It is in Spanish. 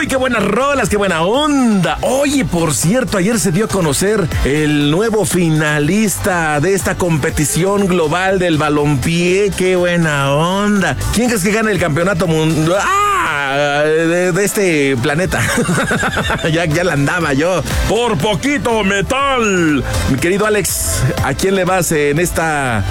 qué buenas rolas, qué buena onda. Oye, por cierto, ayer se dio a conocer el nuevo finalista de esta competición global del balompié. Qué buena onda. ¿Quién crees que gane el campeonato mundial? De este planeta. ya la andaba yo. Por poquito, metal. Mi querido Alex, ¿a quién le vas en esta